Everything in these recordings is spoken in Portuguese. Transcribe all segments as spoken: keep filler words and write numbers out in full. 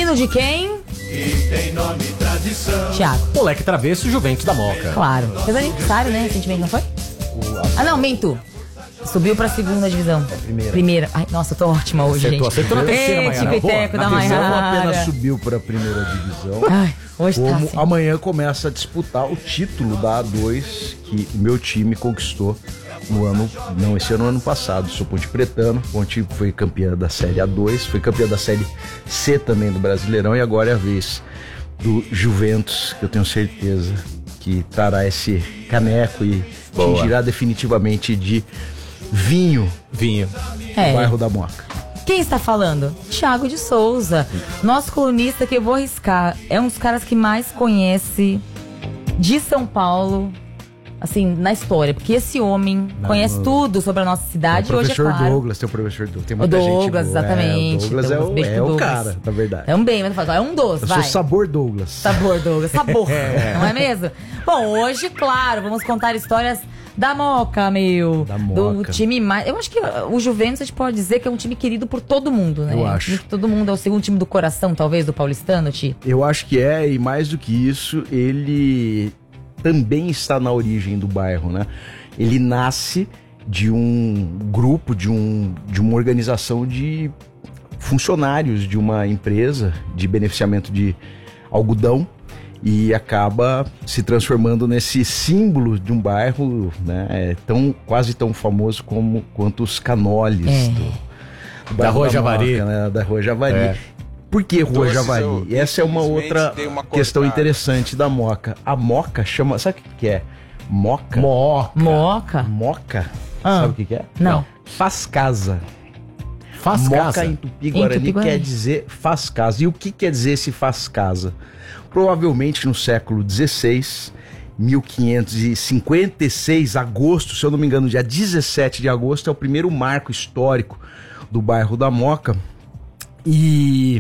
Hino de quem? Thiago. Moleque Travesso, Juventus da Moca. Claro. Fez aniversário, né? Recentemente, não foi? Ah, não, minto. Subiu pra segunda divisão. É primeira. Primeira. Ai, nossa, eu tô ótima hoje, Acertou, gente. acertou na terceira, Ei, Maiara. tico-teco da Não Maiara. apenas subiu para a primeira divisão, Ai, hoje tá como assim. amanhã começa a disputar o título da A dois que o meu time conquistou no ano, não, esse ano, no ano passado. Sou Ponte Pretano, Ponte foi campeã da Série A dois, foi campeã da Série C também do Brasileirão e agora é a vez do Juventus, que eu tenho certeza que trará esse caneco e tingirá definitivamente de vinho, Vinho. É. no bairro da Moca. Quem está falando? Thiago de Souza, nosso colunista que eu vou arriscar. É um dos caras que mais conhece de São Paulo, assim, na história. Porque esse homem Não, conhece não. tudo sobre a nossa cidade. Tem o E hoje é professor claro. Douglas, tem o professor Douglas, tem O muita gente Douglas, boa. exatamente. É, o Douglas Então, é, beijo o, pro é o Douglas. cara, na verdade. Também, mas fala, é um doce, Eu vai. sou Sabor Douglas. Sabor, Douglas. Sabor. Não é mesmo? Bom, hoje, claro, vamos contar histórias da Moca, meu. Da Do Moca. time mais... Eu acho que o Juventus, a gente pode dizer que é um time querido por todo mundo, né? Eu Um acho. time que todo mundo é o segundo time do coração, talvez, do paulistano, Ti. Eu acho que é, e mais do que isso, ele também está na origem do bairro, né? Ele nasce de um grupo, de, um, de uma organização de funcionários de uma empresa de beneficiamento de algodão e acaba se transformando nesse símbolo de um bairro, né? É tão, quase tão famoso como, quanto os canoles É. do, do Da bairro Rua Javari. Moca, né? Da Rua Javari. É. Por que Rua Doces, Javari? eu, E essa é uma infelizmente, outra dei uma questão cortada. interessante da Moca. A Moca chama... Sabe o que que é? Moca? Moca. Moca? Moca? Ah. Sabe o que que é? Não. Faz casa. Faz Moca casa. em Tupi-Guarani Em Tupi-Guarani. quer dizer faz casa. E o que quer dizer esse faz casa? Provavelmente no século dezesseis, mil quinhentos e cinquenta e seis, agosto, se eu não me engano, dia dezessete de agosto, é o primeiro marco histórico do bairro da Moca. E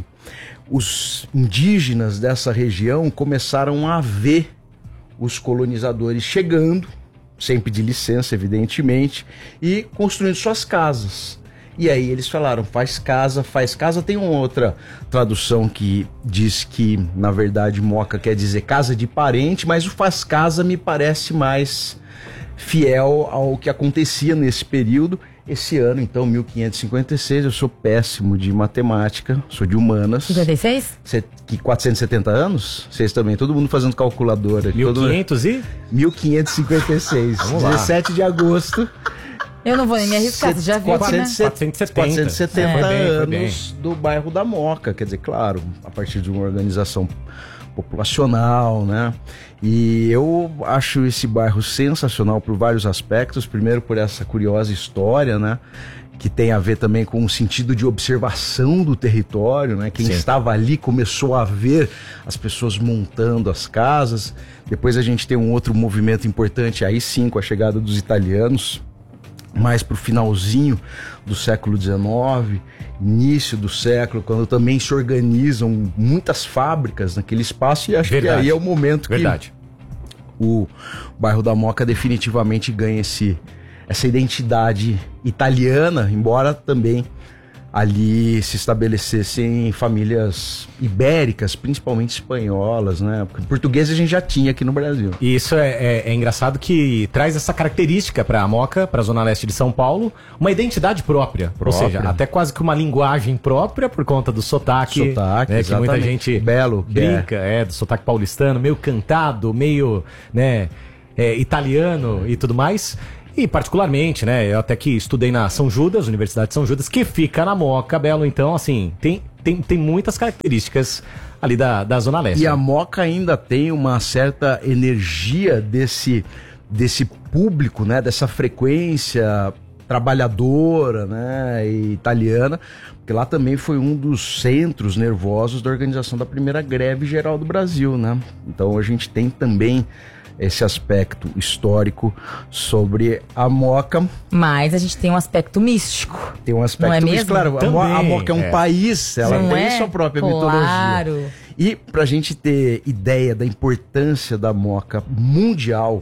os indígenas dessa região começaram a ver os colonizadores chegando, sem pedir licença, evidentemente, e construindo suas casas. E aí eles falaram, faz casa, faz casa. Tem uma outra tradução que diz que, na verdade, Moca quer dizer casa de parente, mas o faz casa me parece mais fiel ao que acontecia nesse período. Esse ano, então, mil quinhentos e cinquenta e seis, eu sou péssimo de matemática, sou de humanas. cinquenta e seis? Cê- que quatrocentos e setenta anos? Vocês também, todo mundo fazendo calculadora. mil e todo- quinhentos e... mil quinhentos e cinquenta e seis, Vamos lá. dezessete de agosto. Eu não vou nem me arriscar, você já viu, né? quatrocentos e setenta, quatrocentos e setenta. quatrocentos e setenta É. Foi bem, foi anos do bairro da Moca. Quer dizer, claro, a partir de uma organização populacional, né? E eu acho esse bairro sensacional por vários aspectos. Primeiro, por essa curiosa história, né? Que tem a ver também com o sentido de observação do território, né? Quem Sim. estava ali começou a ver as pessoas montando as casas. Depois a gente tem um outro movimento importante, aí sim, com a chegada dos italianos, mais para o finalzinho do século dezenove, início do século, quando também se organizam muitas fábricas naquele espaço, e acho Verdade. que aí é o momento que Verdade. o bairro da Moca definitivamente ganha esse, essa identidade italiana, embora também ali se estabelecessem famílias ibéricas, principalmente espanholas, né? Porque português a gente já tinha aqui no Brasil. E isso é, é- é engraçado que traz essa característica para a Moca, para a Zona Leste de São Paulo, uma identidade própria. Própria. Ou seja, até quase que uma linguagem própria por conta do sotaque. Sotaque, né, que muita exatamente. gente Belo que brinca, é. do sotaque paulistano, meio cantado, meio, né, é, italiano e tudo mais. E particularmente, né, eu até que estudei na São Judas, Universidade de São Judas, que fica na Moca, Belo. Então, assim, tem, tem, tem muitas características ali da, da Zona Leste. E né? a Moca ainda tem uma certa energia desse, desse público, né? Dessa frequência trabalhadora, né? E italiana, porque lá também foi um dos centros nervosos da organização da primeira greve geral do Brasil, né? Então a gente tem também esse aspecto histórico sobre a Moca. Mas a gente tem um aspecto místico. Tem um aspecto Não é isso, mesmo? claro, a Mo- a Também, Moca é um é. país, ela Não tem é? sua própria Claro. mitologia. E pra gente ter ideia da importância da Moca mundial,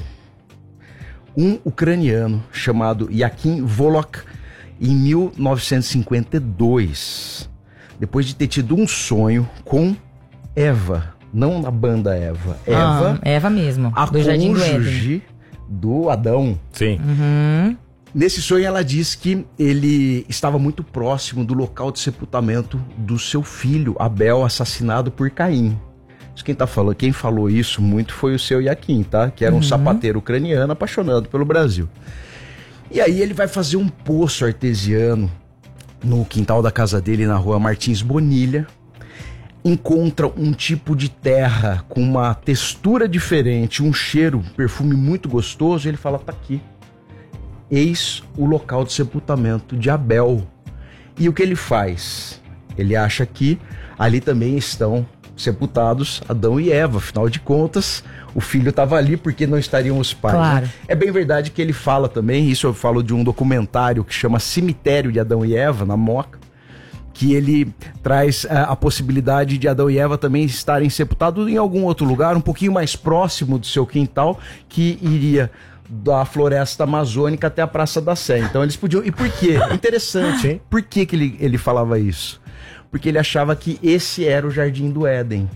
um ucraniano chamado Yakin Volok, em mil novecentos e cinquenta e dois, depois de ter tido um sonho com Eva, não na banda Eva, Eva, ah, Eva mesmo, a do Jardim do Éden. cônjuge do Adão. Sim. Uhum. Nesse sonho ela diz que ele estava muito próximo do local de sepultamento do seu filho, Abel, assassinado por Caim. Quem, tá falando, quem falou isso muito foi o seu Iaquim, tá? Que era um uhum. sapateiro ucraniano apaixonado pelo Brasil. E aí ele vai fazer um poço artesiano no quintal da casa dele, na rua Martins Bonilha. Encontra um tipo de terra com uma textura diferente, um cheiro, um perfume muito gostoso, e ele fala, tá aqui. Eis o local de sepultamento de Abel. E o que ele faz? Ele acha que ali também estão sepultados Adão e Eva, afinal de contas, o filho estava ali porque não estariam os pais. Claro. Né? É bem verdade que ele fala também, isso eu falo de um documentário que chama Cemitério de Adão e Eva, na Moca, que ele traz a, a possibilidade de Adão e Eva também estarem sepultados em algum outro lugar, um pouquinho mais próximo do seu quintal, que iria da floresta amazônica até a Praça da Sé. Então eles podiam... E por quê? Interessante, hein? Por que, que ele, ele falava isso? Porque ele achava que esse era o Jardim do Éden.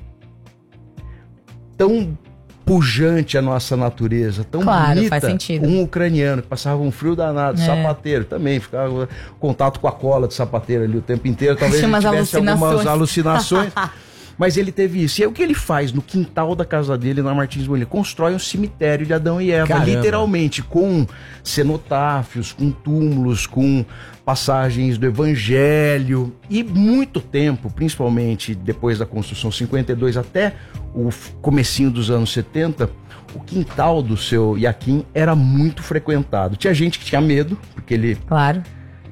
Tão pujante a nossa natureza, tão claro, bonita. Faz sentido. Um ucraniano que passava um frio danado, é. sapateiro também, ficava em contato com a cola de sapateiro ali o tempo inteiro, talvez ele tivesse algumas alucinações. Mas ele teve isso. E aí o que ele faz no quintal da casa dele, na Martins Bonilha? Constrói um cemitério de Adão e Eva, Caramba. literalmente, com cenotáfios, com túmulos, com passagens do Evangelho. E muito tempo, principalmente depois da construção cinquenta e dois até o comecinho dos anos setenta, o quintal do seu Iaquim era muito frequentado. Tinha gente que tinha medo, porque ele... Claro.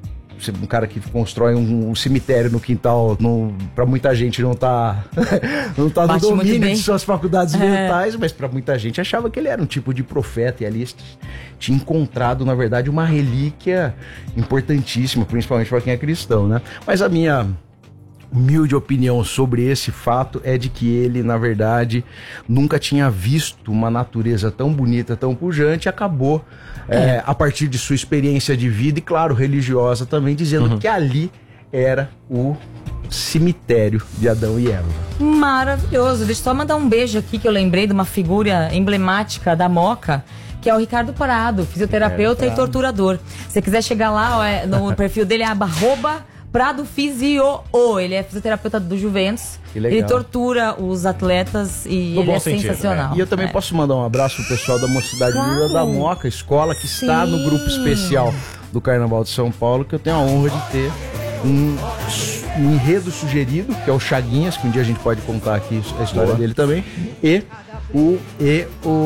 Um cara que constrói um, um cemitério no quintal, no, pra muita gente não tá, não tá no domínio de suas faculdades é. mentais, mas pra muita gente achava que ele era um tipo de profeta, e ali tinha encontrado, na verdade, uma relíquia importantíssima, principalmente pra quem é cristão, né? Mas a minha humilde opinião sobre esse fato é de que ele, na verdade, nunca tinha visto uma natureza tão bonita, tão pujante, e acabou, é. É, a partir de sua experiência de vida, e claro, religiosa também, dizendo uhum. que ali era o cemitério de Adão e Eva. Maravilhoso. Deixa eu só mandar um beijo aqui, que eu lembrei de uma figura emblemática da Moca, que é o Ricardo Prado, fisioterapeuta é, e torturador. Se você quiser chegar lá, ó, é, no perfil dele é arroba Prado Fisio. Ele é fisioterapeuta do Juventus. Ele tortura os atletas e no ele é sentido, sensacional. É. E eu também é. posso mandar um abraço pro pessoal da Mocidade claro. Unida da Moca, escola que Sim. está no grupo especial do Carnaval de São Paulo, que eu tenho a honra de ter um, um enredo sugerido, que é o Chaguinhas, que um dia a gente pode contar aqui a história Boa. dele também, e o, e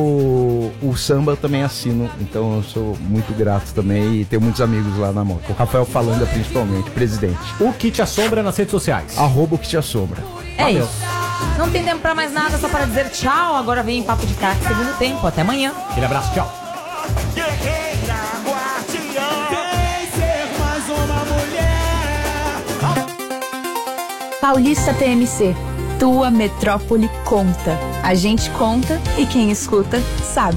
o, o samba eu também assino, então eu sou muito grato também e tenho muitos amigos lá na Moca. O Rafael Falanda, principalmente, presidente. O que te assombra nas redes sociais? Arroba o que te assombra. É Valeu. isso. Não tem tempo pra mais nada, só para dizer tchau. Agora vem Papo de Craque, segundo tempo. Até amanhã. Aquele abraço, tchau. Paulista T M C. Tua metrópole conta. A gente conta e quem escuta sabe.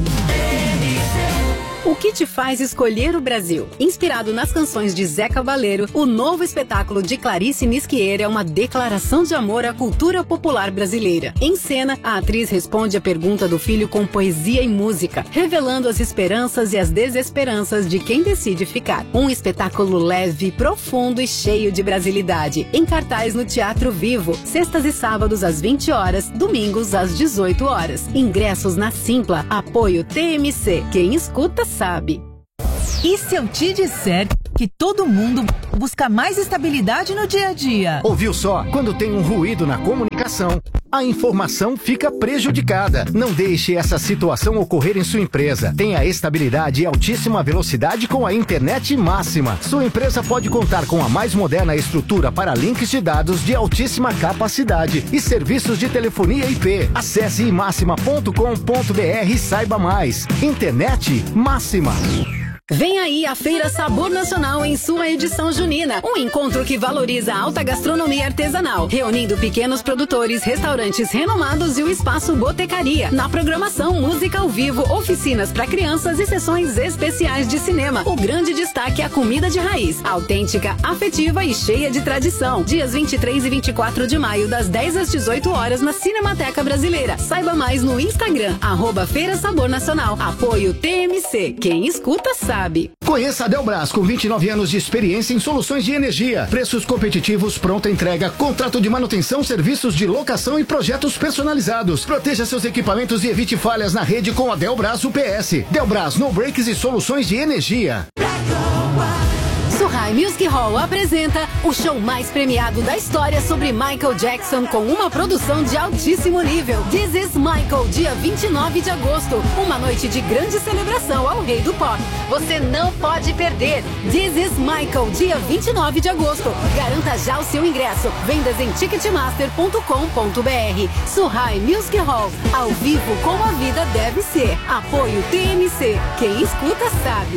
O que te faz escolher o Brasil? Inspirado nas canções de Zé Cabaleiro, o novo espetáculo de Clarice Nisquier é uma declaração de amor à cultura popular brasileira. Em cena, a atriz responde a pergunta do filho com poesia e música, revelando as esperanças e as desesperanças de quem decide ficar. Um espetáculo leve, profundo e cheio de brasilidade. Em cartaz no Teatro Vivo, sextas e sábados às vinte horas, domingos às dezoito horas. Ingressos na Simpla. Apoio T M C. Quem escuta sabe. E se eu te disser que todo mundo busca mais estabilidade no dia a dia? Ouviu só? Quando tem um ruído na comunicação, a informação fica prejudicada. Não deixe essa situação ocorrer em sua empresa. Tenha estabilidade e altíssima velocidade com a internet máxima. Sua empresa pode contar com a mais moderna estrutura para links de dados de altíssima capacidade e serviços de telefonia I P. Acesse imáxima ponto com ponto br e saiba mais. Internet máxima. Vem aí a Feira Sabor Nacional em sua edição junina. Um encontro que valoriza a alta gastronomia artesanal, reunindo pequenos produtores, restaurantes renomados e o espaço Botecaria. Na programação, música ao vivo, oficinas para crianças e sessões especiais de cinema. O grande destaque é a comida de raiz, autêntica, afetiva e cheia de tradição. Dias vinte e três e vinte e quatro de maio, das dez às dezoito horas, na Cinemateca Brasileira. Saiba mais no Instagram, arroba Feira Sabor Nacional. Apoio T M C. Quem escuta sabe. Sabe. Conheça a Delbras, com vinte e nove anos de experiência em soluções de energia, preços competitivos, pronta entrega, contrato de manutenção, serviços de locação e projetos personalizados. Proteja seus equipamentos e evite falhas na rede com a Delbras U P S. Delbras, no breaks e soluções de energia. Surrai Music Hall apresenta o show mais premiado da história sobre Michael Jackson, com uma produção de altíssimo nível. This is Michael, dia vinte e nove de agosto. Uma noite de grande celebração ao rei do pop. Você não pode perder. This is Michael, dia vinte e nove de agosto. Garanta já o seu ingresso. Vendas em ticketmaster ponto com ponto b r. Surrai Music Hall, ao vivo como a vida deve ser. Apoio T M C. Quem escuta sabe.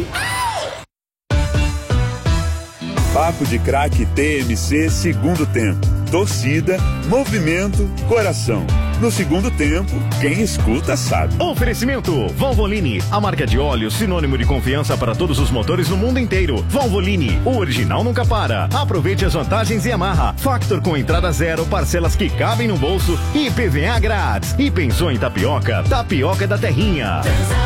Papo de Craque T M C segundo tempo. Torcida, movimento, coração. No segundo tempo, quem escuta sabe. Oferecimento Valvoline, a marca de óleo sinônimo de confiança para todos os motores no mundo inteiro. Valvoline, o original nunca para. Aproveite as vantagens e amarra. Factor com entrada zero, parcelas que cabem no bolso e I P V A grátis. E pensou em tapioca? Tapioca da Terrinha.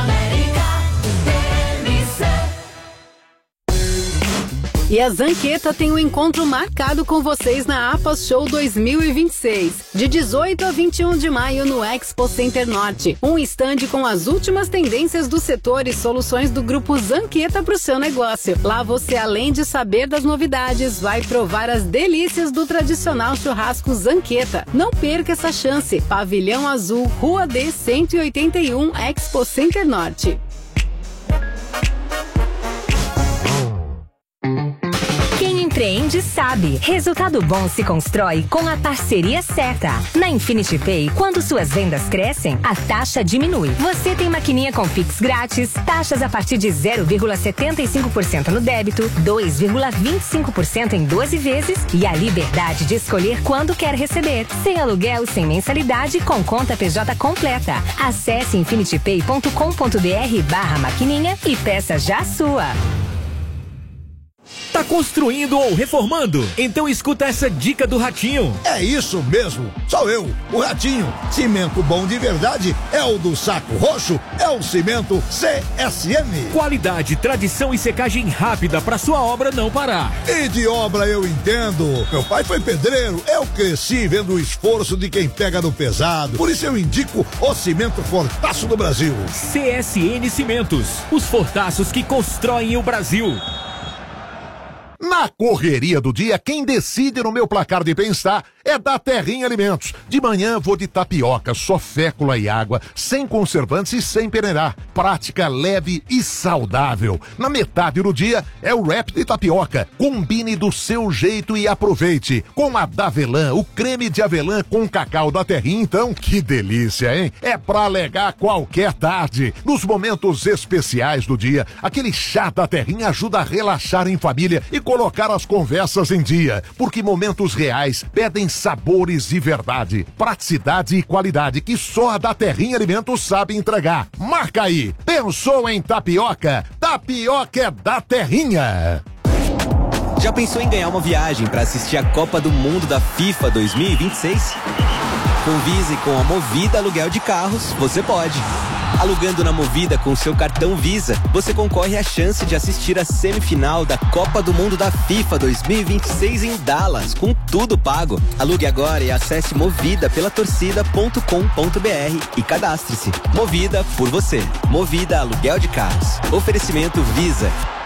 E a Zanqueta tem um encontro marcado com vocês na APAS Show dois mil e vinte e seis, de dezoito a vinte e um de maio no Expo Center Norte. Um estande com as últimas tendências do setor e soluções do grupo Zanqueta para o seu negócio. Lá você, além de saber das novidades, vai provar as delícias do tradicional churrasco Zanqueta. Não perca essa chance. Pavilhão Azul, Rua D cento e oitenta e um, Expo Center Norte. Empreende sabe. Resultado bom se constrói com a parceria certa. Na Infinity Pay, quando suas vendas crescem, a taxa diminui. Você tem maquininha com Pix grátis, taxas a partir de zero vírgula setenta e cinco por cento no débito, dois vírgula vinte e cinco por cento em doze vezes e a liberdade de escolher quando quer receber. Sem aluguel, sem mensalidade, com conta P J completa. Acesse infinitypay ponto com ponto b r barra maquininha e peça já a sua. Tá construindo ou reformando? Então escuta essa dica do Ratinho. É isso mesmo, sou eu, o Ratinho. Cimento bom de verdade é o do Saco Roxo, é o cimento C S M. Qualidade, tradição e secagem rápida para sua obra não parar. E de obra eu entendo. Meu pai foi pedreiro, eu cresci vendo o esforço de quem pega no pesado. Por isso eu indico o cimento Fortaço do Brasil. C S N Cimentos, os fortaços que constroem o Brasil. Na correria do dia, quem decide no meu placar de bem-estar é da Terrinha Alimentos. De manhã vou de tapioca, só fécula e água, sem conservantes e sem peneirar. Prática, leve e saudável. Na metade do dia é o wrap de tapioca. Combine do seu jeito e aproveite. Com a Davelã, o creme de avelã com cacau da Terrinha, então, que delícia, hein? É pra alegar qualquer tarde. Nos momentos especiais do dia, aquele chá da Terrinha ajuda a relaxar em família e colocar as conversas em dia, porque momentos reais pedem sabores e verdade, praticidade e qualidade que só a da Terrinha Alimentos sabe entregar. Marca aí, pensou em tapioca? Tapioca é da Terrinha. Já pensou em ganhar uma viagem para assistir a Copa do Mundo da FIFA dois mil e vinte e seis? Com Visa e com a Movida Aluguel de Carros, você pode. Alugando na Movida com seu cartão Visa, você concorre à chance de assistir a semifinal da Copa do Mundo da FIFA dois mil e vinte e seis em Dallas, com tudo pago. Alugue agora e acesse movida pela torcida ponto com ponto b r e cadastre-se. Movida por você. Movida Aluguel de Carros. Oferecimento Visa.